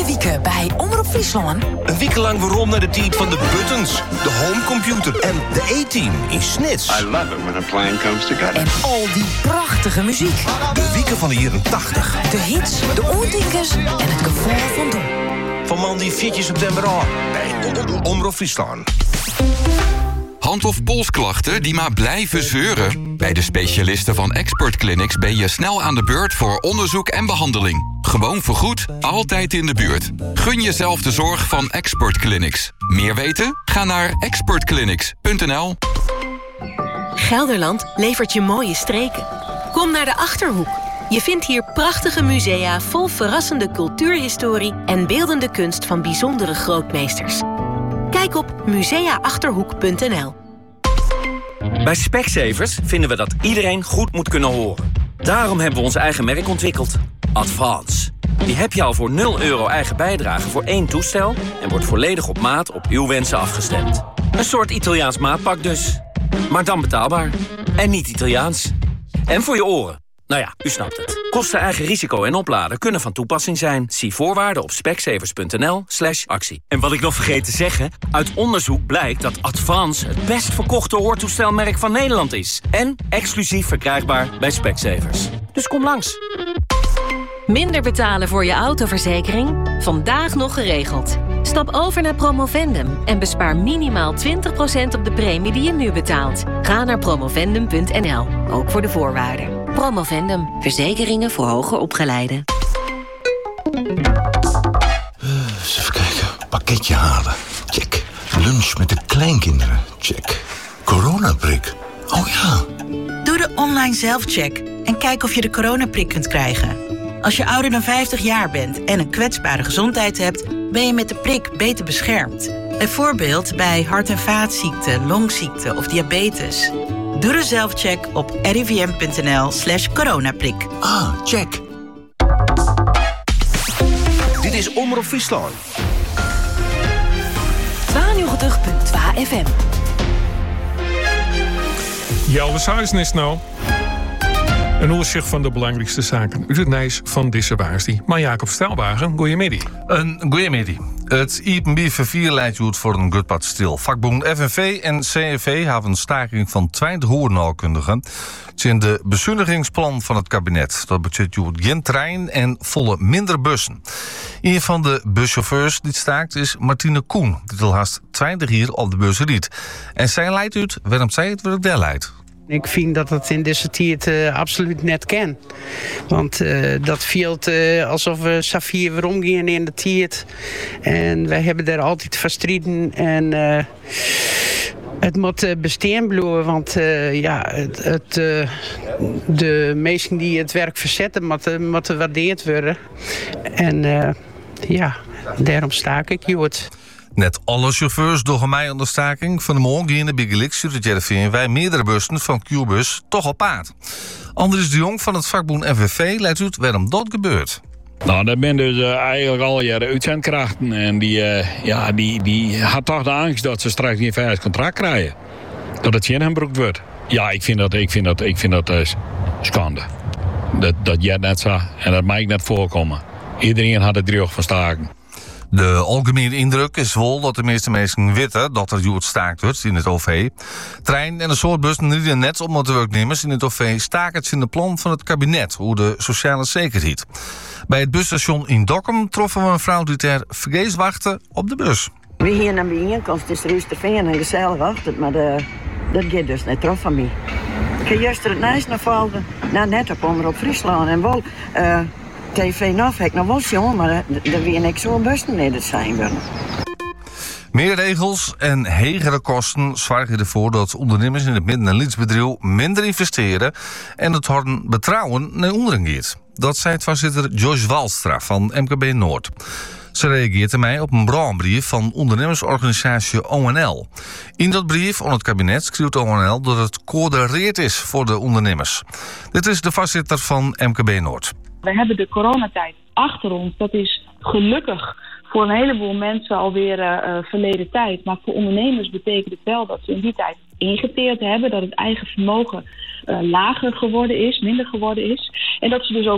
weken bij Omroep Friesland. Een week lang waarom naar de tijd van de buttons, de homecomputer en de A-team in Snits. I love it when a plan comes together. En al die prachtige muziek. De weken van de jaren 80. De hits, de oortinkers en het gevoel van doen. Van man die 4 september al bij Omroep Friesland. Hand- of polsklachten die maar blijven zeuren? Bij de specialisten van Expert Clinics ben je snel aan de beurt voor onderzoek en behandeling. Gewoon vergoed, altijd in de buurt. Gun jezelf de zorg van Expert Clinics. Meer weten? Ga naar expertclinics.nl. Gelderland levert je mooie streken. Kom naar de Achterhoek. Je vindt hier prachtige musea vol verrassende cultuurhistorie en beeldende kunst van bijzondere grootmeesters. Kijk op museaachterhoek.nl. Bij Specsavers vinden we dat iedereen goed moet kunnen horen. Daarom hebben we ons eigen merk ontwikkeld. Advance. Die heb je al voor €0 eigen bijdrage voor 1 toestel en wordt volledig op maat op uw wensen afgestemd. Een soort Italiaans maatpak dus. Maar dan betaalbaar. En niet Italiaans. En voor je oren. Nou ja, u snapt het. Kosten, eigen risico en opladen kunnen van toepassing zijn. Zie voorwaarden op specsavers.nl/actie. En wat ik nog vergeet te zeggen, uit onderzoek blijkt dat Advance het best verkochte hoortoestelmerk van Nederland is. En exclusief verkrijgbaar bij Specsavers. Dus kom langs. Minder betalen voor je autoverzekering? Vandaag nog geregeld. Stap over naar Promovendum en bespaar minimaal 20% op de premie die je nu betaalt. Ga naar promovendum.nl, ook voor de voorwaarden. Promovendum, verzekeringen voor hoger opgeleiden. Eens even kijken. Pakketje halen. Check. Lunch met de kleinkinderen. Check. Coronaprik. Oh ja. Doe de online zelfcheck en kijk of je de coronaprik kunt krijgen. Als je ouder dan 50 jaar bent en een kwetsbare gezondheid hebt, ben je met de prik beter beschermd. Bijvoorbeeld bij hart- en vaatziekten, longziekten of diabetes. Doe de zelfcheck op rivm.nl/coronaprik. Ah, check. Dit is Omroep Friesland. 92.2 FM. Jouw Huizen is nou. Een overzicht van de belangrijkste zaken uit het nieuws van deze waarsdie. Maar Jacob Stelwagen, goeiemiddag. Een goeiemiddag. Het IPB-vervier leidt uit voor een gutpad stil. Vakbond FNV en CNV hebben een staking van 20 hoornaalkundigen. Het is in de bezuinigingsplan van het kabinet. Dat betekent geen trein en volle minder bussen. Een van de buschauffeurs die staakt is Martine Koen. Die al haast 20 jaar op de bus riet. En zij leidt uit waarom zij het werk wel leidt. Ik vind dat het in deze tijd absoluut net kan. Want dat voelt alsof we Safir weer omgaan in de tijd. En wij hebben daar altijd verstreden. En het moet bestaan blijven. Want de mensen die het werk verzetten, moeten gewaardeerd worden. En daarom staak ik, Jood. Net alle chauffeurs doen mij aan de staking. Van de morgen in de Biggelix stuurt het wij meerdere bussen van Qbus toch op paard. Andries de Jong van het vakbond FNV leidt uit waarom dat gebeurt. Nou, dat ben dus eigenlijk al jaren uitzendkrachten. En die had toch de angst dat ze straks geen veilig contract krijgen. Dat het ingebroekt wordt. Ja, ik vind dat schande. Dat jij net zo. En dat mag net voorkomen. Iedereen had het droog van staken. De algemene indruk is wel dat de meeste mensen weten dat er juist staakt wordt in het OV. Trein en een soort bussen rieden net omdat de werknemers in het OV staken in de plan van het kabinet hoe de sociale zekerheid. Bij het busstation in Dokkum troffen we een vrouw die ter vergeefs wachtte op de bus. We hier naar bijeenkomst is rustig en gezellig achter, maar dat gaat dus niet trof van mij. Ik heb juist het nieuws naar volgen, net op Omroep Friesland en wel. TV nog heb ik nog wel jongen, maar er weer niks zo'n bussen nee, zijn willen. Meer regels en hegere kosten zorgen ervoor dat ondernemers in het midden- en lietsbedrijf minder investeren en het houden betrouwen naar onderen gaat. Dat zei voorzitter Joyce Walstra van MKB Noord. Ze reageerde mij op een brandbrief van ondernemersorganisatie ONL. In dat brief aan het kabinet schreeuwt ONL dat het coördineerd is voor de ondernemers. Dit is de voorzitter van MKB Noord. We hebben de coronatijd achter ons. Dat is gelukkig voor een heleboel mensen alweer verleden tijd. Maar voor ondernemers betekent het wel dat ze in die tijd ingeteerd hebben. Dat het eigen vermogen lager geworden is, minder geworden is. En dat ze dus ook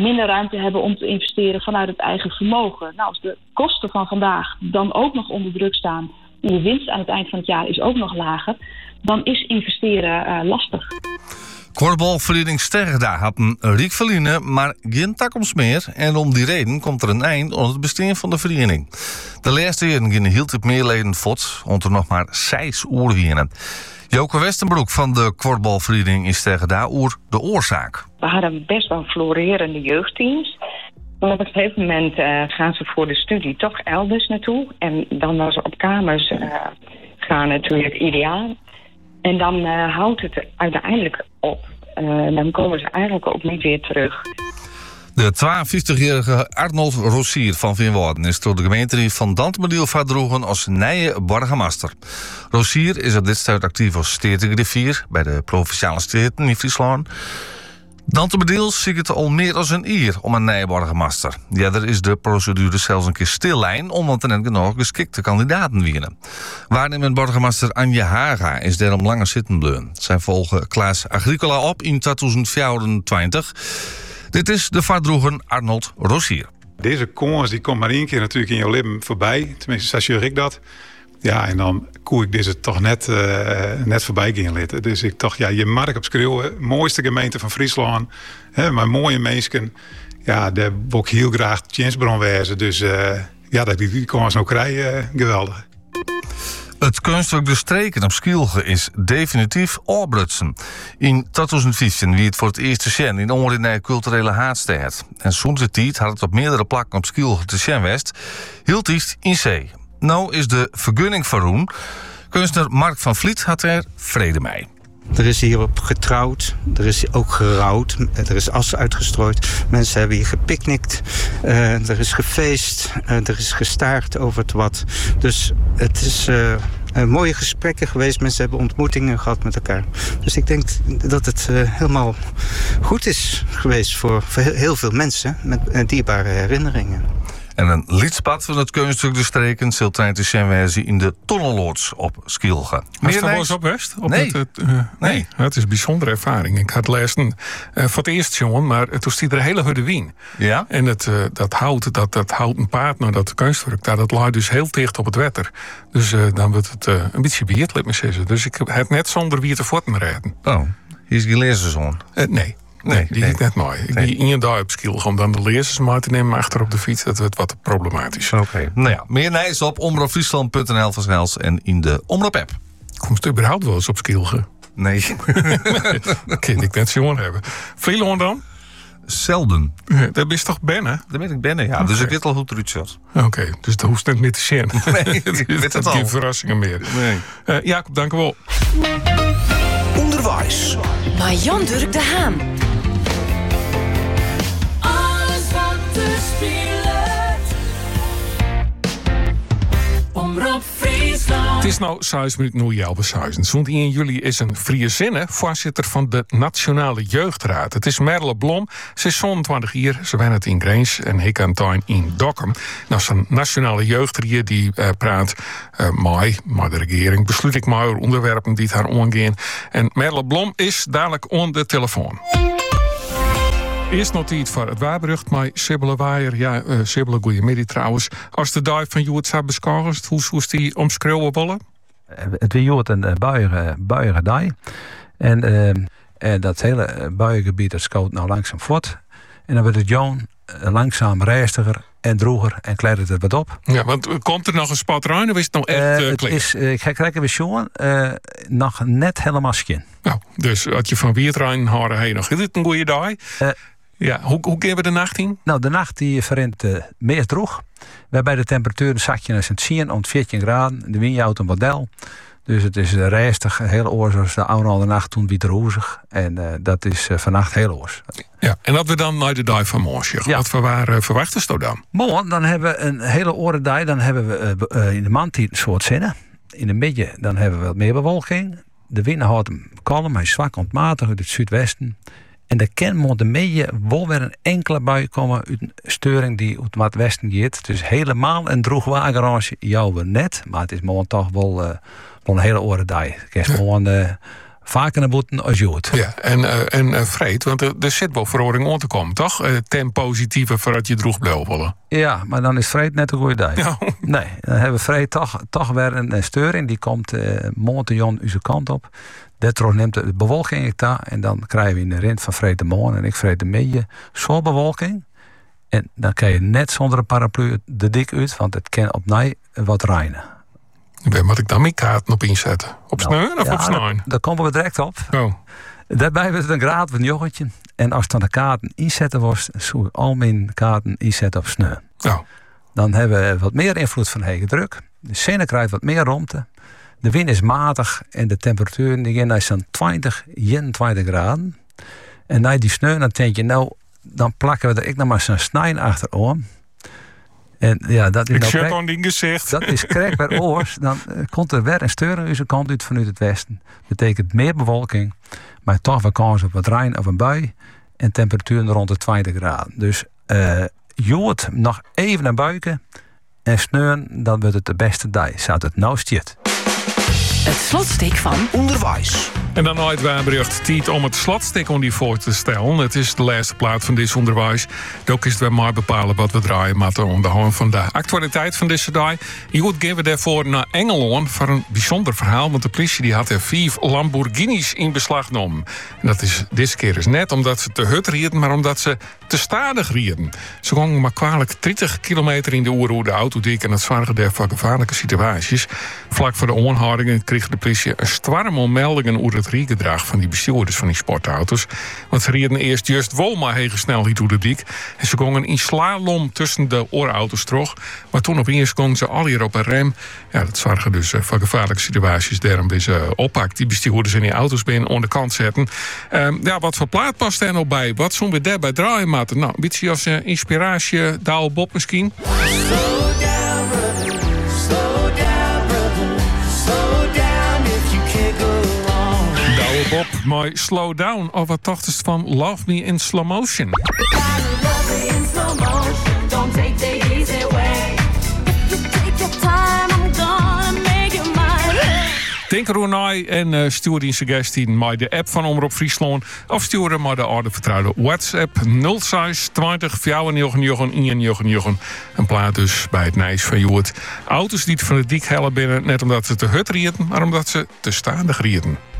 minder ruimte hebben om te investeren vanuit het eigen vermogen. Nou, als de kosten van vandaag dan ook nog onder druk staan en de winst aan het eind van het jaar is ook nog lager, dan is investeren lastig. Korfbalvereniging Stergda had een riek verliezen, maar geen toekomst meer. En om die reden komt er een eind aan het bestaan van de vereniging. De laatste jaren gingen heel veel meer leden voort, want er nog maar 6 uur winnen. Joke Westenbroek van de korfbalvereniging in Stergda oer de oorzaak. We hadden best wel florerende jeugdteams. Maar op een gegeven moment gaan ze voor de studie toch elders naartoe. En dan was op kamers gaan natuurlijk ideaal. En dan houdt het uiteindelijk op. Dan komen ze eigenlijk ook niet weer terug. De 52-jarige Arnold Rossier van Vinwouden is door de gemeente van Dantmediel verdroegen als nieuwe burgemeester. Rossier is op dit stuit actief als stedengriffier bij de Provinciale Steden in Friesland. Dantmediel ziet het al meer dan een uur om een nieuwe burgemeester. Ja, er is de procedure zelfs een keer stillijn, omdat er net genoeg geschikte kandidaten winnen. Waarnemend burgemeester Anje Haga is daarom langer zitten bleun. Zij volgen Klaas Agricola op in 2024. Dit is de verdroegen Arnold Rossier. Deze kans die komt maar één keer natuurlijk in jouw leven voorbij. Tenminste, associeer ik dat. Ja, en dan koe ik deze toch net voorbij gaan litten. Dus ik dacht, ja, je mark op schreeuwen. Mooiste gemeente van Friesland. Maar mooie mensen. Ja, daar wil ik heel graag Jensbron wezen. Dus ja, dat die kans nou krijgen, geweldig. Het kunststuk De Streken op Skielge is definitief opbrutsen. In 2015 wie het voor het eerst te zien in ongeveer culturele haatstad. En soms de tijd had het op meerdere plakken op Skielge te zien west. Hield het in zee. Nou is de vergunning verroen. Kunstenaar Mark van Vliet had er vrede mee. Er is hierop getrouwd, er is ook gerouwd, er is as uitgestrooid. Mensen hebben hier gepicnict, er is gefeest, er is gestaard over het wat. Dus het is mooie gesprekken geweest, mensen hebben ontmoetingen gehad met elkaar. Dus ik denk dat het helemaal goed is geweest voor heel veel mensen met dierbare herinneringen. En een lidspad van het kunststuk De Streken zult trein te zijn wijzen in de Tunnelloods op Skielge. Was er wel eens op West? Nee. Nee, het is een bijzondere ervaring. Ik had lezen voor het eerst, jongen, maar toen stiet er een hele hudde wien. Ja? En dat houdt een paard naar dat kunstwerk. Dat lag dus heel dicht op het wetter. Dus dan wordt het een beetje beheerd, laat me zeggen. Dus ik heb net zonder wie te voort rijden. Oh, hier is gelezen zo'n? Nee. Nee, die is net mooi. Ik ben in dag op Skielge om dan de lezers maar te nemen achter op de fiets. Dat wordt wat problematisch. Oké. Nou ja, meer nieuws op omroepfriesland.nl vanzelfs en in de Omroep-app. Komt u überhaupt wel eens op Skielge? Nee. Dat kan ik net jongen hebben. Friesland dan? Zelden. Dat is toch Benne? Dat ben ik Benne, ja. Okay. Dus ik weet al hoe het eruit zat. Oké, dus dat hoeft net meer te zien. Nee, ik weet het al. Geen verrassingen meer. Nee. Jacob, dank u wel. Onderwijs. Marjan Durk de Haan. Alles wat te spelen. Omroep Friesland. Het is nou 6 minuten nu Jelbe Suizen. Want 1 juli is een Friesinne voorzitter van de Nationale Jeugdraad. Het is Merle Blom. Ze is 20 jaar. Ze woont het in Greens en ik aan tuin in Dokkum. Nou, zo'n Nationale Jeugdraad die praat met de regering. Besluit ik maar over onderwerpen die het haar omgaan. En Merle Blom is dadelijk aan de telefoon. Eerst nog iets voor het waarberucht, maar Sibylle Waaier. Ja, Sibylle, goeiemiddag trouwens. Als de dag van Joert zou beschouwen, hoe is die omschreeuwen willen? Het weer Joert een buiige dag. En dat hele buiengebied dat scout nou langzaam voort. En dan wordt het Joon langzaam reistiger en droger en kleidt het wat op. Ja, want komt er nog een spot ruim of is het nog echt ik ga kijken bij Johan, nog net helemaal skin. Nou, dus als je van Wiertrein houden heen nog. Is het een goede dag? Ja, hoe gaan we de nacht in? Nou, de nacht die verrent meer droog. Waarbij de temperatuur zakje naar Sint-Sien om 14 graden. De wind houdt een model. Dus het is reistig, heel oor zoals de oude nacht toen weer roezig. En dat is vannacht heel oors. Ja, en dat we dan naar de dag van morgen. Ja. Wat verwachten ze dan? Morgen, dan hebben we een hele orendag. Dan hebben we in de maandtijd een soort zinnen. In de midden dan hebben we wat meer bewolking. De wind houdt hem kalm, hij is zwak ontmatig uit het zuidwesten. En er kan de midden wel weer een enkele bui komen uit een steuring die uit het westen gaat. Dus helemaal een droog wagenrandje jou we net. Maar het is morgen toch wel een hele orendag. Ik heb gewoon Vaker naar boeten als Jood. Ja, en Freed, want er zit wel verordening om te komen, toch? Ten positieve voordat je droeg blijven willen. Ja, maar dan is Freed net een goede idee. Ja. Nee, dan hebben we Freed toch weer een steuring. Die komt Montejon onze kant op. Daardoor neemt de bewolking ik daar. En dan krijgen we in de rint van Freed de Moon en ik Freed de Midden zo'n bewolking. En dan kan je net zonder een paraplu de dik uit, want het kan opnieuw wat regenen. Moet ik dan mijn kaarten op inzetten? Op sneeuw of op sneeuw? Daar komen we direct op. Oh. Daarbij was het een graad van een joggetje. En als dan de kaarten inzetten was, zou ik al mijn kaarten inzetten op sneeuw. Oh. Dan hebben we wat meer invloed van hege druk. De zinnen krijgt wat meer ruimte. De wind is matig en de temperatuur die gaan naar zo'n 20, 21 graden. En na die sneeuw, dan denk je, nou, dan plakken we er nog maar zo'n snijn achterom. En ja, dat is ik nou zet aan die gezicht. Dat is krek bij oors. Dan komt er weer een steuring uit de kant uit vanuit het westen. Betekent meer bewolking, maar toch wel kans op wat regn of een bui. En temperaturen rond de 20 graden. Dus jood nog even naar buiken. En sneeuwen, dan wordt het de beste dag. Zou het nou stiert. Het slotstuk van Onderwijs. En dan nooit bericht tijd om het slotstuk om die voor te stellen. Het is de laatste plaat van dit onderwijs. Ook is het weer maar bepalen wat we draaien met de onderhouden van de actualiteit van deze dag. Je gaan we daarvoor naar Engeland voor een bijzonder verhaal. Want de politie die had er 5 Lamborghinis in beslag genomen. En dat is deze keer dus net omdat ze te hut rieden, maar omdat ze te stadig rieden. Ze gingen maar kwalijk 30 kilometer in de uur hoe de auto dik. En dat zorgde daarvoor gevaarlijke situaties. Vlak voor de onhoudingen kreeg de politie een zwarme meldingen over het riegedrag van die bestuurders van die sportauto's. Want ze rieden eerst juist wel maar hege snelheid door de dik. En ze gingen in slalom tussen de oorauto's terug. Maar toen opeens konden ze al hier op een rem. Ja, dat zorgde dus voor gevaarlijke situaties. Daarom deze oppak die bestuurders in die auto's binnen aan de kant zetten. Ja, wat voor plaat past er nog bij? Wat zullen we daarbij draaien, Maarten? Nou, een beetje als inspiratie Douwe Bob misschien. Bob, maar Slow Down. Of wat dacht je van Love Me in Slow Motion? Denk er naar en stuur die suggestie naar de app van Omroep Friesland. Of stuur hem naar de oude vertrouwde WhatsApp 06 20 499 een plaat dus bij het Nijs van Joert. Auto's die het van de dik hellen binnen, net omdat ze te hut rieden, maar omdat ze te stadig rieden.